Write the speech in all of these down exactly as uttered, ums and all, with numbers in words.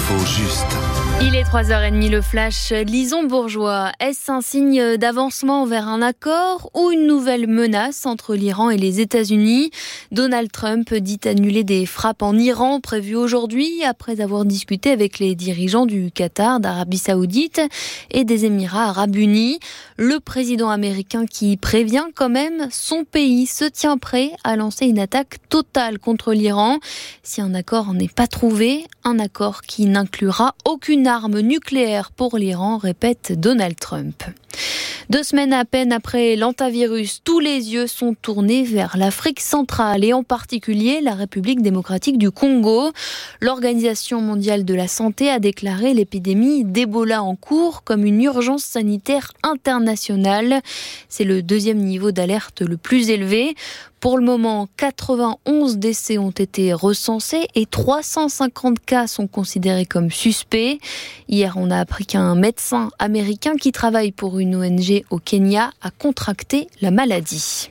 L'info juste. Il est trois heures trente, le flash. Lison Bourgeois, est-ce un signe d'avancement vers un accord ou une nouvelle menace entre l'Iran et les États-Unis ? Donald Trump dit annuler des frappes en Iran prévues aujourd'hui après avoir discuté avec les dirigeants du Qatar, d'Arabie Saoudite et des Émirats Arabes Unis. Le président américain qui prévient quand même, son pays se tient prêt à lancer une attaque totale contre l'Iran si un accord n'est pas trouvé, un accord qui n'inclura aucune arme nucléaire pour l'Iran, répète Donald Trump. Deux semaines à peine après l'hantavirus, tous les yeux sont tournés vers l'Afrique centrale et en particulier la République démocratique du Congo. L'Organisation mondiale de la santé a déclaré l'épidémie d'Ebola en cours comme une urgence sanitaire internationale. C'est le deuxième niveau d'alerte le plus élevé. Pour le moment, quatre-vingt-onze décès ont été recensés et trois cent cinquante cas sont considérés comme suspects. Hier, on a appris qu'un médecin américain qui travaille pour une O N G au Kenya a contracté la maladie.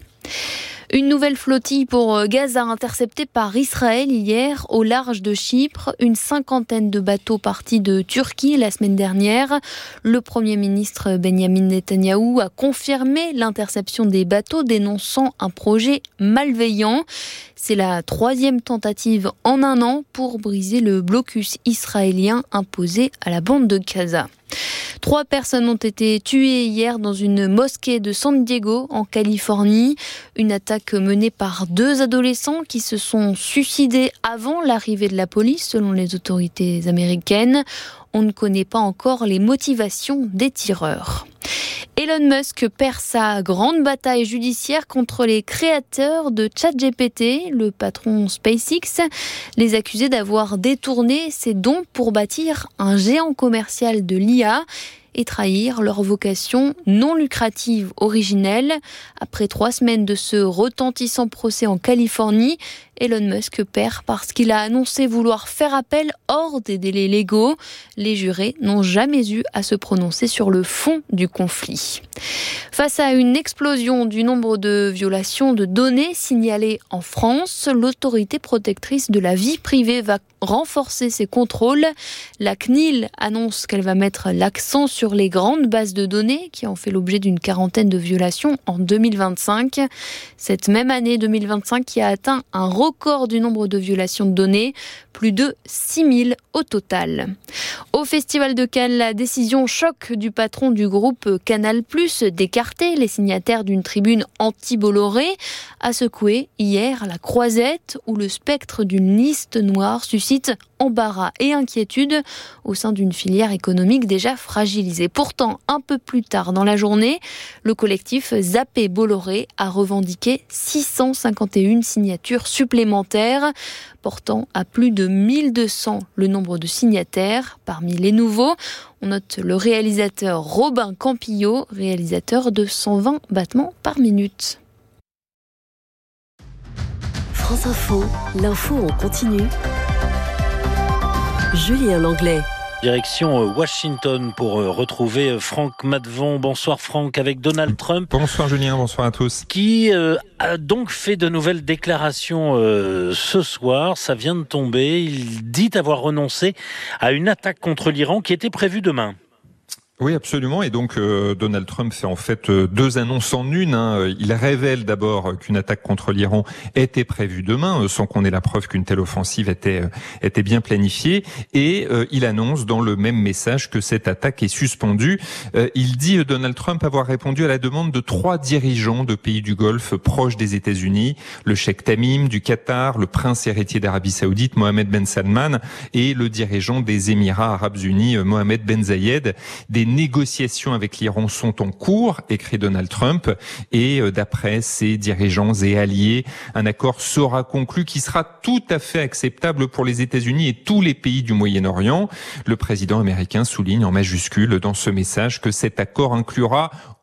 Une nouvelle flottille pour Gaza interceptée par Israël hier au large de Chypre. Une cinquantaine de bateaux partis de Turquie la semaine dernière. Le Premier ministre Benyamin Netanyahou a confirmé l'interception des bateaux, dénonçant un projet malveillant. C'est la troisième tentative en un an pour briser le blocus israélien imposé à la bande de Gaza. Trois personnes ont été tuées hier dans une mosquée de San Diego, en Californie. Une attaque menée par deux adolescents qui se sont suicidés avant l'arrivée de la police, selon les autorités américaines. On ne connaît pas encore les motivations des tireurs. Elon Musk perd sa grande bataille judiciaire contre les créateurs de ChatGPT, le patron SpaceX, les accusés d'avoir détourné ses dons pour bâtir un géant commercial de l'I A et trahir leur vocation non lucrative originelle. Après trois semaines de ce retentissant procès en Californie, Elon Musk perd parce qu'il a annoncé vouloir faire appel hors des délais légaux. Les jurés n'ont jamais eu à se prononcer sur le fond du conflit. Face à une explosion du nombre de violations de données signalées en France, l'autorité protectrice de la vie privée va renforcer ses contrôles. La C N I L annonce qu'elle va mettre l'accent sur les grandes bases de données qui ont fait l'objet d'une quarantaine de violations en deux mille vingt-cinq. Cette même année deux mille vingt-cinq qui a atteint un record du nombre de violations de données, plus de six mille au total. Au Festival de Cannes, la décision choc du patron du groupe Canal+, d'écarter les signataires d'une tribune anti-Bolloré, a secoué hier la Croisette, où le spectre d'une liste noire suscite embarras et inquiétude au sein d'une filière économique déjà fragilisée. Pourtant, un peu plus tard dans la journée, le collectif Zappé Bolloré a revendiqué six cent cinquante et une signatures supplémentaires, portant à plus de mille deux cents le nombre de signataires. Parmi les nouveaux, on note le réalisateur Robin Campillo, réalisateur de cent vingt battements par minute. France Info, l'info en continu. Julien Langlais. Direction Washington pour retrouver Franck Maddevon. Bonsoir Franck, avec Donald Trump. Bonsoir Julien, bonsoir à tous. Qui euh, a donc fait de nouvelles déclarations euh, ce soir. Ça vient de tomber. Il dit avoir renoncé à une attaque contre l'Iran qui était prévue demain. Oui, absolument. Et donc, euh, Donald Trump fait en fait euh, deux annonces en une. Hein. Il révèle d'abord qu'une attaque contre l'Iran était prévue demain, euh, sans qu'on ait la preuve qu'une telle offensive était euh, était bien planifiée. Et euh, il annonce dans le même message que cette attaque est suspendue. Euh, il dit, euh, Donald Trump, avoir répondu à la demande de trois dirigeants de pays du Golfe proches des États-Unis, le cheikh Tamim du Qatar, le prince héritier d'Arabie Saoudite, Mohammed Ben Salman, et le dirigeant des Émirats Arabes Unis, euh, Mohammed Ben Zayed. Des négociations avec l'Iran sont en cours, écrit Donald Trump, et euh, d'après ses dirigeants et alliés, un accord sera conclu qui sera tout à fait acceptable pour les États-Unis et tous les pays du Moyen-Orient. Le président américain souligne en majuscule dans ce message que cet accord inclura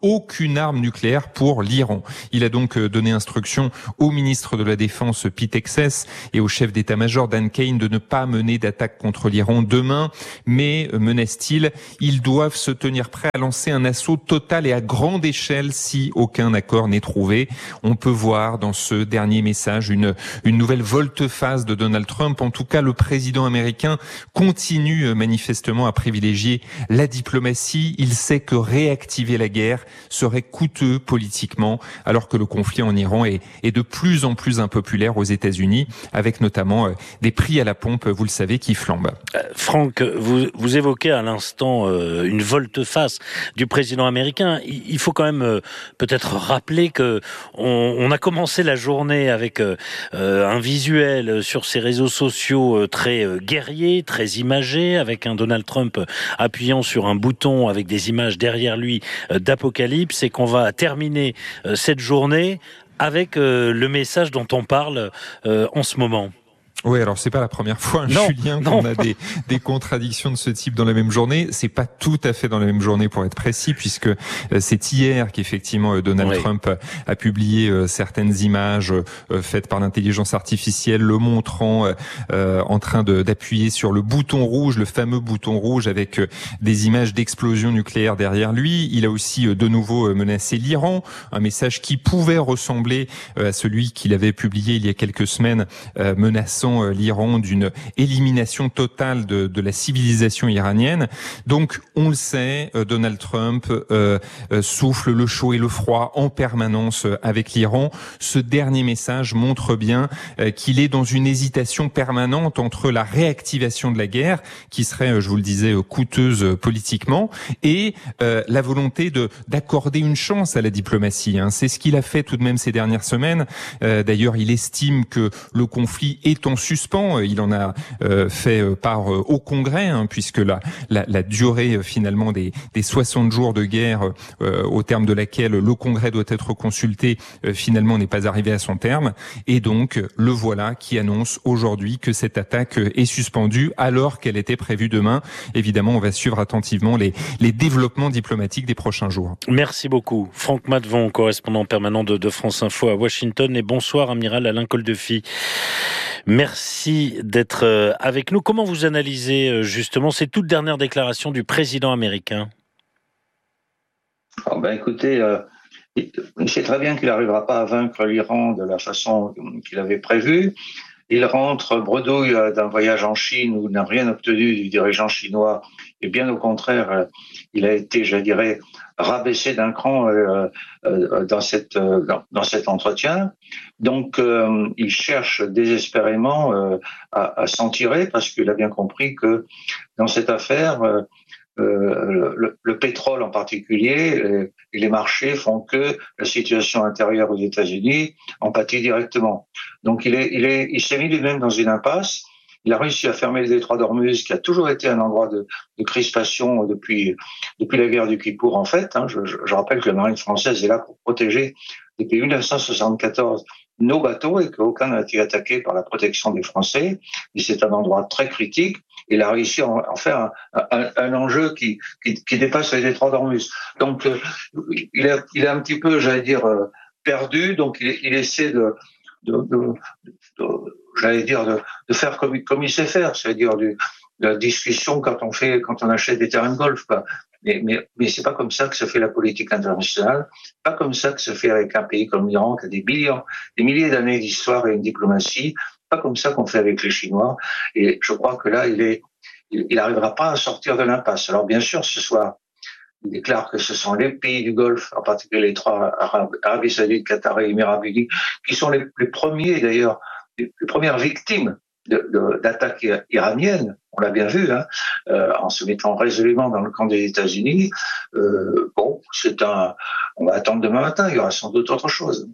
aucune arme nucléaire pour l'Iran. Il a donc donné instruction au ministre de la Défense Pete Hexes et au chef d'état-major Dan Kane de ne pas mener d'attaque contre l'Iran demain, mais, menace-t-il, ils doivent se tenir prêts à lancer un assaut total et à grande échelle si aucun accord n'est trouvé. On peut voir dans ce dernier message une, une nouvelle volte-face de Donald Trump. En tout cas, le président américain continue manifestement à privilégier la diplomatie. Il sait que réactiver la guerre serait coûteux politiquement, alors que le conflit en Iran est, est de plus en plus impopulaire aux États-Unis, avec notamment des prix à la pompe, vous le savez, qui flambent. Euh, Franck, vous, vous évoquez à l'instant euh, une volte-face du président américain. Il, il faut quand même euh, peut-être rappeler que on, on a commencé la journée avec euh, un visuel sur ses réseaux sociaux euh, très euh, guerrier, très imagé, avec un Donald Trump appuyant sur un bouton avec des images derrière lui euh, d'apocalypse, et qu'on va terminer euh, cette journée avec euh, le message dont on parle euh, en ce moment. Oui, alors c'est pas la première fois, non, Julien, qu'on a des, des contradictions de ce type dans la même journée. C'est pas tout à fait dans la même journée, pour être précis, puisque c'est hier qu'effectivement Donald oui. Trump a, a publié euh, certaines images euh, faites par l'intelligence artificielle, le montrant euh, en train de, d'appuyer sur le bouton rouge, le fameux bouton rouge, avec euh, des images d'explosion nucléaire derrière lui. Il a aussi euh, de nouveau menacé l'Iran, un message qui pouvait ressembler euh, à celui qu'il avait publié il y a quelques semaines, euh, menaçant l'Iran d'une élimination totale de, de la civilisation iranienne. Donc, on le sait, Donald Trump euh, euh, souffle le chaud et le froid en permanence avec l'Iran. Ce dernier message montre bien euh, qu'il est dans une hésitation permanente entre la réactivation de la guerre, qui serait, je vous le disais, coûteuse politiquement, et euh, la volonté de d'accorder une chance à la diplomatie. Hein. C'est ce qu'il a fait tout de même ces dernières semaines. Euh, d'ailleurs, il estime que le conflit est en suspens. Il en a euh, fait part euh, au Congrès, hein, puisque la, la, la durée euh, finalement des, des soixante jours de guerre, euh, au terme de laquelle le Congrès doit être consulté, euh, finalement n'est pas arrivé à son terme. Et donc, le voilà qui annonce aujourd'hui que cette attaque est suspendue alors qu'elle était prévue demain. Évidemment, on va suivre attentivement les, les développements diplomatiques des prochains jours. Merci beaucoup. Franck Matvon, correspondant permanent de, de France Info à Washington. Et bonsoir, amiral Alain Koldefy. Merci d'être avec nous. Comment vous analysez justement ces toutes dernières déclarations du président américain ? Oh ben écoutez, euh, il sait très bien qu'il n'arrivera pas à vaincre l'Iran de la façon qu'il avait prévu. Il rentre bredouille d'un voyage en Chine où il n'a rien obtenu du dirigeant chinois. Et bien au contraire, il a été, je dirais, rabaissé d'un cran euh, euh, dans, cette, euh, dans, dans cet entretien. Donc, euh, il cherche désespérément euh, à, à s'en tirer parce qu'il a bien compris que dans cette affaire, euh, euh, le, le pétrole en particulier euh, et les marchés font que la situation intérieure aux États-Unis en pâtit directement. Donc, il, est, il, est, il s'est mis lui-même dans une impasse. Il a réussi à fermer le détroit d'Ormuz, qui a toujours été un endroit de, de crispation depuis, depuis la guerre du Kippour, en fait. Hein. Je, je, je rappelle que la marine française est là pour protéger, depuis dix-neuf cent soixante-quatorze, nos bateaux et qu'aucun n'a été attaqué par la protection des Français. Et c'est un endroit très critique. Il a réussi à en faire un, un, un enjeu qui, qui, qui dépasse les détroits d'Ormuz. Donc, euh, il, est, il est un petit peu, j'allais dire, euh, perdu. Donc, il, il essaie de... de, de, de, de j'allais dire, de, de faire comme, comme il sait faire, c'est-à-dire du, de la discussion quand on fait, quand on achète des terrains de golf, quoi. Mais, mais, mais c'est pas comme ça que se fait la politique internationale, pas comme ça que se fait avec un pays comme l'Iran, qui a des millions, des milliers d'années d'histoire et une diplomatie, pas comme ça qu'on fait avec les Chinois. Et je crois que là, il est, il, il arrivera pas à sortir de l'impasse. Alors bien sûr, ce soir, il déclare que ce sont les pays du Golfe, en particulier les trois, Arabie Saoudite, Qatar et Émirats Unis, qui sont les, les premiers d'ailleurs, les premières victimes de, de, d'attaques iraniennes, on l'a bien vu, hein, euh, en se mettant résolument dans le camp des États-Unis. Euh, bon, c'est un, on va attendre demain matin, il y aura sans doute autre chose.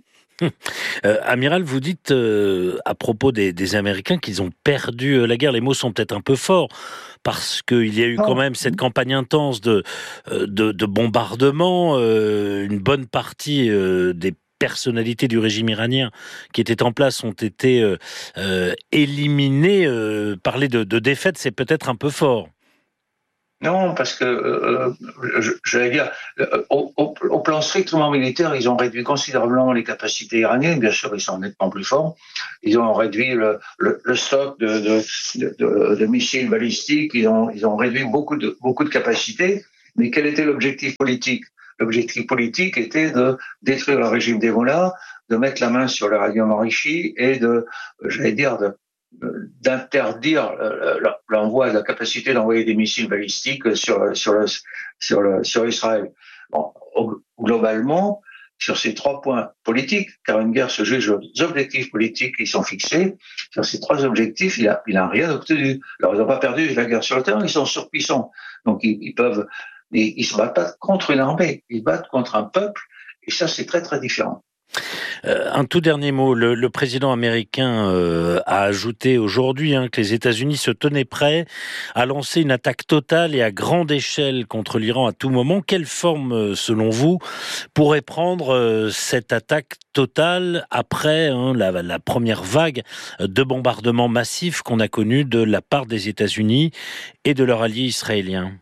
Euh, Amiral, vous dites euh, à propos des, des Américains qu'ils ont perdu euh, la guerre. Les mots sont peut-être un peu forts parce qu'il y a eu quand même cette campagne intense de, de, de bombardement. Euh, une bonne partie euh, des personnalités du régime iranien qui étaient en place ont été euh, euh, éliminées. Euh, parler de, de défaite, c'est peut-être un peu fort. Non, parce que, euh, je, j'allais dire, au, au, au plan strictement militaire, ils ont réduit considérablement les capacités iraniennes. Bien sûr, ils sont nettement plus forts. Ils ont réduit le, le, le stock de, de, de, de missiles balistiques. Ils ont, ils ont réduit beaucoup de, beaucoup de capacités. Mais quel était l'objectif politique? L'objectif politique était de détruire le régime des mollahs, de mettre la main sur l'uranium enrichi et de, j'allais dire, de d'interdire l'envoi, la capacité d'envoyer des missiles balistiques sur sur le, sur le, sur Israël. Bon, globalement, sur ces trois points politiques, car une guerre se juge aux objectifs politiques qui sont fixés, sur ces trois objectifs, il a il a rien obtenu. Alors ils n'ont pas perdu la guerre sur le terrain, ils sont surpuissants, donc ils, ils peuvent, ils, ils se battent pas contre une armée, ils se battent contre un peuple, et ça c'est très très différent. Euh, un tout dernier mot, le, le président américain euh, a ajouté aujourd'hui hein, que les États-Unis se tenaient prêts à lancer une attaque totale et à grande échelle contre l'Iran à tout moment. Quelle forme, selon vous, pourrait prendre euh, cette attaque totale après hein, la, la première vague de bombardements massifs qu'on a connue de la part des États-Unis et de leur allié israélien?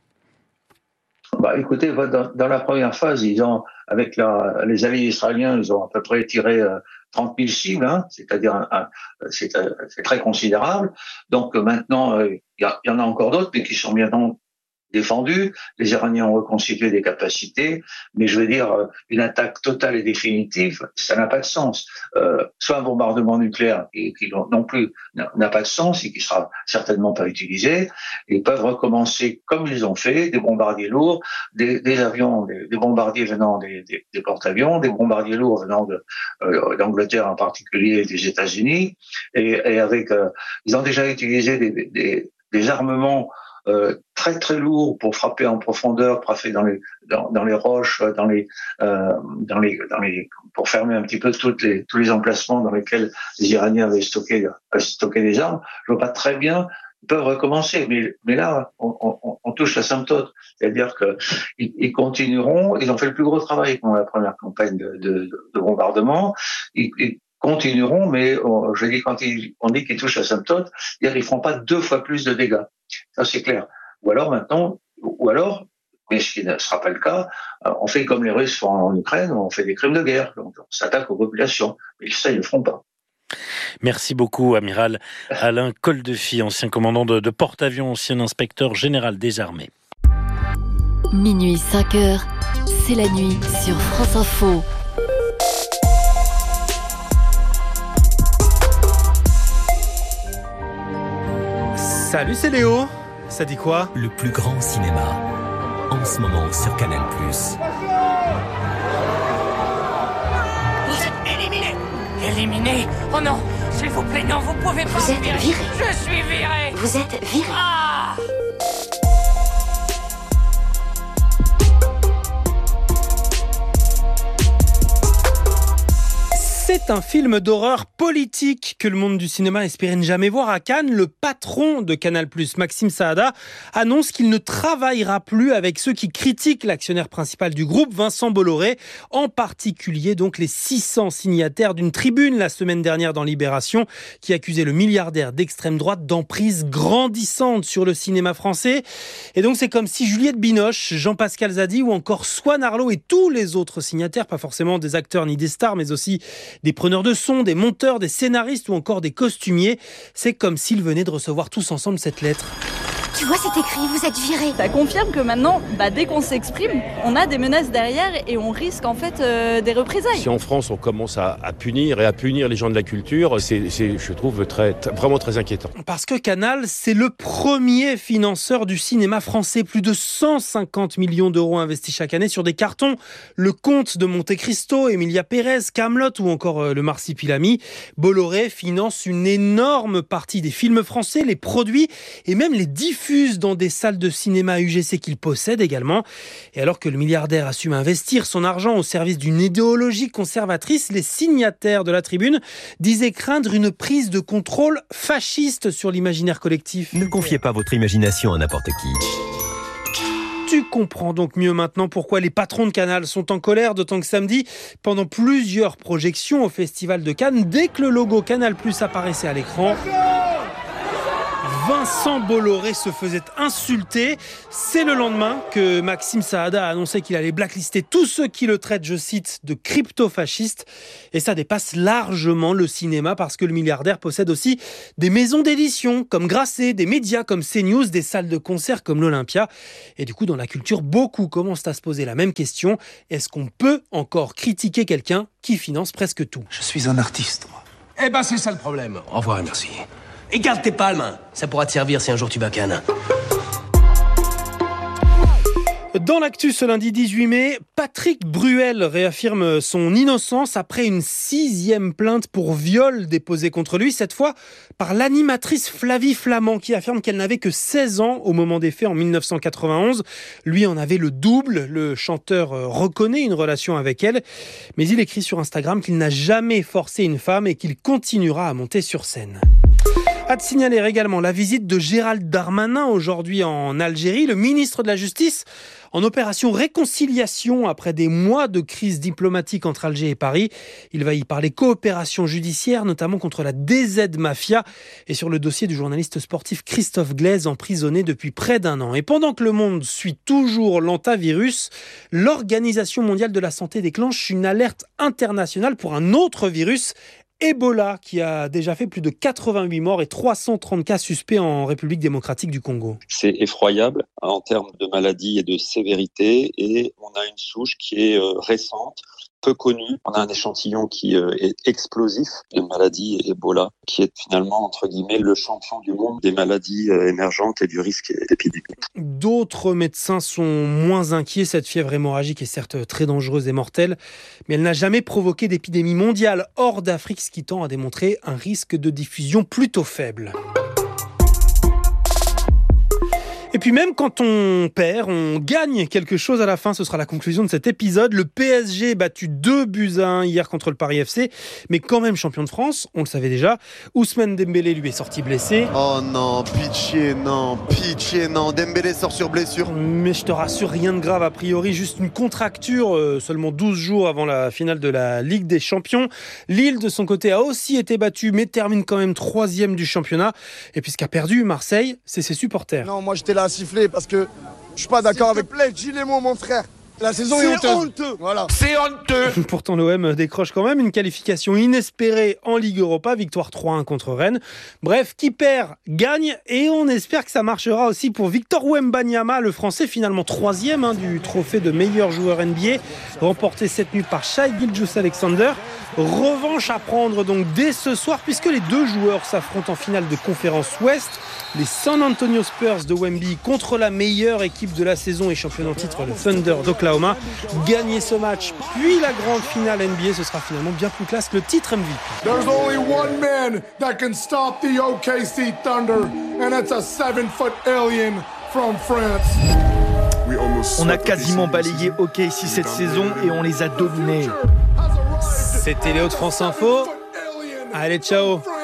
Bah, écoutez, dans, dans la première phase, ils ont, avec la, les alliés israéliens, ils ont à peu près tiré euh, trente mille cibles, hein, c'est-à-dire un, un, c'est, c'est très considérable. Donc maintenant, il euh, y, y en a encore d'autres, mais qui sont bien défendus. Les Iraniens ont reconstitué des capacités, mais je veux dire, une attaque totale et définitive, ça n'a pas de sens. Euh, soit un bombardement nucléaire qui, qui non plus n'a pas de sens et qui sera certainement pas utilisé. Ils peuvent recommencer comme ils ont fait, des bombardiers lourds, des, des avions, des, des bombardiers venant des, des, des porte-avions, des bombardiers lourds venant de, euh, d'Angleterre en particulier et des États-Unis. Et, et avec, euh, ils ont déjà utilisé des, des, des armements Euh, très très lourd pour frapper en profondeur, frapper dans les dans, dans les roches, dans les euh, dans les dans les pour fermer un petit peu toutes les tous les emplacements dans lesquels les Iraniens avaient stocké avaient stocké des armes. Je vois pas très bien. Ils peuvent recommencer, mais mais là on, on, on touche l'asymptote, c'est-à-dire que ils, ils continueront. Ils ont fait le plus gros travail pendant la première campagne de, de, de bombardement. Ils, ils continueront, mais on, je dis quand ils, on dit qu'ils touchent l'asymptote, ils ne feront pas deux fois plus de dégâts. Ça, c'est clair. Ou alors maintenant, ou alors, mais ce qui ne sera pas le cas, on fait comme les Russes font en Ukraine, on fait des crimes de guerre, donc on s'attaque aux populations. Mais ça, ils ne le feront pas. Merci beaucoup, amiral Alain Coldefy, ancien commandant de, de porte-avions, ancien inspecteur général des armées. Minuit cinq heures, c'est la nuit sur France Info. Salut, c'est Léo. Ça dit quoi? Le plus grand cinéma, en ce moment sur Canal plus. Vous êtes éliminé. Éliminé? Oh non, s'il vous plaît, non, vous pouvez pas. Vous êtes virer. viré. Je suis viré. Vous êtes viré. Ah! C'est un film d'horreur politique que le monde du cinéma espérait ne jamais voir à Cannes. Le patron de Canal plus, Maxime Saada, annonce qu'il ne travaillera plus avec ceux qui critiquent l'actionnaire principal du groupe, Vincent Bolloré, en particulier donc les six cents signataires d'une tribune la semaine dernière dans Libération qui accusait le milliardaire d'extrême droite d'emprise grandissante sur le cinéma français. Et donc c'est comme si Juliette Binoche, Jean-Pascal Zadi ou encore Swan Arlo et tous les autres signataires, pas forcément des acteurs ni des stars, mais aussi des preneurs de son, des monteurs, des scénaristes ou encore des costumiers. C'est comme s'ils venaient de recevoir tous ensemble cette lettre. Tu vois, c'est écrit, vous êtes virés. Ça confirme que maintenant, bah, dès qu'on s'exprime, on a des menaces derrière et on risque en fait euh, des représailles. Si en France on commence à, à punir et à punir les gens de la culture, c'est, c'est je trouve très, très, vraiment très inquiétant. Parce que Canal, c'est le premier financeur du cinéma français. Plus de cent cinquante millions d'euros investis chaque année sur des cartons. Le Comte de Monte Cristo, Emilia Pérez, Kaamelott ou encore euh, le Marsipilami. Bolloré finance une énorme partie des films français, les produits et même les diffuse dans des salles de cinéma U G C qu'il possède également. Et alors que le milliardaire assume investir son argent au service d'une idéologie conservatrice, les signataires de la tribune disaient craindre une prise de contrôle fasciste sur l'imaginaire collectif. Ne confiez pas votre imagination à n'importe qui. Tu comprends donc mieux maintenant pourquoi les patrons de Canal sont en colère, d'autant que samedi, pendant plusieurs projections au Festival de Cannes, dès que le logo Canal plus apparaissait à l'écran, Vincent Bolloré se faisait insulter. C'est le lendemain que Maxime Saada a annoncé qu'il allait blacklister tous ceux qui le traitent, je cite, de crypto-fascistes. Et ça dépasse largement le cinéma parce que le milliardaire possède aussi des maisons d'édition comme Grasset, des médias comme CNews, des salles de concert comme l'Olympia. Et du coup, dans la culture, beaucoup commencent à se poser la même question. Est-ce qu'on peut encore critiquer quelqu'un qui finance presque tout ? Je suis un artiste, moi. Eh ben, c'est ça le problème. Au revoir et merci. Et garde tes palmes, ça pourra te servir si un jour tu bacanes. Dans l'actu ce lundi dix-huit mai, Patrick Bruel réaffirme son innocence après une sixième plainte pour viol déposée contre lui, cette fois par l'animatrice Flavie Flament qui affirme qu'elle n'avait que seize ans au moment des faits en dix-neuf cent quatre-vingt-onze. Lui en avait le double, le chanteur reconnaît une relation avec elle, mais il écrit sur Instagram qu'il n'a jamais forcé une femme et qu'il continuera à monter sur scène. À te signaler également la visite de Gérald Darmanin aujourd'hui en Algérie, le ministre de la Justice en opération réconciliation après des mois de crise diplomatique entre Alger et Paris. Il va y parler coopération judiciaire, notamment contre la D Z Mafia et sur le dossier du journaliste sportif Christophe Glaise, emprisonné depuis près d'un an. Et pendant que le monde suit toujours l'antavirus, l'Organisation mondiale de la santé déclenche une alerte internationale pour un autre virus, Ebola, qui a déjà fait plus de quatre-vingt-huit morts et trois cent trente cas suspects en République démocratique du Congo. C'est effroyable en termes de maladie et de sévérité, et on a une souche qui est euh, récente, peu connue. On a un échantillon qui euh, est explosif de maladie Ebola, qui est finalement, entre guillemets, le champion du monde des maladies euh, émergentes et du risque épidémique. D'autres médecins sont moins inquiets. Cette fièvre hémorragique est certes très dangereuse et mortelle, mais elle n'a jamais provoqué d'épidémie mondiale hors d'Afrique, ce qui tend à démontrer un risque de diffusion plutôt faible. Et puis même quand on perd, on gagne quelque chose à la fin. Ce sera la conclusion de cet épisode. Le P S G battu deux buts à un hier contre le Paris F C, mais quand même champion de France, on le savait déjà. Ousmane Dembélé lui est sorti blessé. Oh non, pitié, non, pitié, non. Dembélé sort sur blessure. Mais je te rassure, rien de grave a priori, juste une contracture, euh, seulement douze jours avant la finale de la Ligue des Champions. Lille, de son côté, a aussi été battu, mais termine quand même troisième du championnat. Et puis ce qu'a perdu Marseille, c'est ses supporters. Non, moi j'étais là à siffler parce que je suis pas d'accord avec... S'il te plaît, dis-les-moi mon frère. La saison est, est honteuse. Honteux. Voilà. C'est honteux. Pourtant, l'O M décroche quand même une qualification inespérée en Ligue Europa, victoire trois un contre Rennes. Bref, qui perd, gagne, et on espère que ça marchera aussi pour Victor Wembanyama, le Français finalement troisième hein, du trophée de meilleur joueur N B A, remporté cette nuit par Shai Gilgeous-Alexander. Revanche à prendre donc dès ce soir, puisque les deux joueurs s'affrontent en finale de conférence Ouest. Les San Antonio Spurs de Wemby contre la meilleure équipe de la saison et champion en titre, le Thunder d'Oklahoma. Gagner ce match, puis la grande finale N B A, ce sera finalement bien plus classe que le titre M V P. There's only one man that can stop the O K C Thunder, and that's a seven-foot alien from France. On a quasiment balayé O K C cette saison et on les a dominés. C'était Léo de France Info. Allez, ciao.